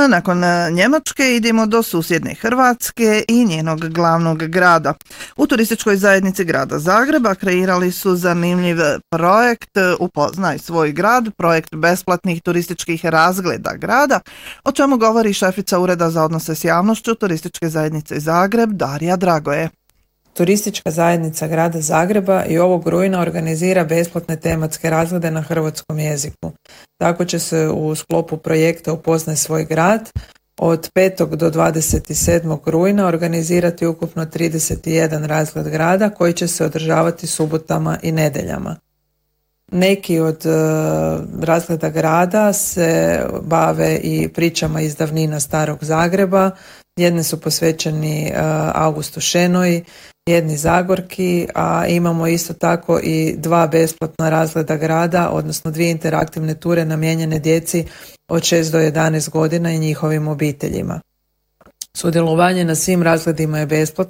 nakon Njemačke idemo do susjedne Hrvatske i njenog glavnog grada. U turističkoj zajednici grada Zagreba kreirali su zanimljiv projekt Upoznaj svoj grad, projekt besplatnih turističkih razgleda grada, o čemu govori šefica Ureda za odnose s javnošću Turističke zajednice Zagreb, Darija Dragoje. Turistička zajednica grada Zagreba i ovog rujna organizira besplatne tematske razglede na hrvatskom jeziku. Tako će se u sklopu projekta Upoznaj svoj grad od 5. do 27. rujna organizirati ukupno 31 razgled grada koji će se održavati subotama i nedjeljama. Neki od razgleda grada se bave i pričama iz davnina Starog Zagreba, jedni su posvećeni Augustu Šenoji, jedni Zagorki, a imamo isto tako i 2 besplatna razgleda grada, odnosno 2 interaktivne ture namijenjene djeci od 6 do 11 godina i njihovim obiteljima. Sudjelovanje na svim razgledima je besplatno,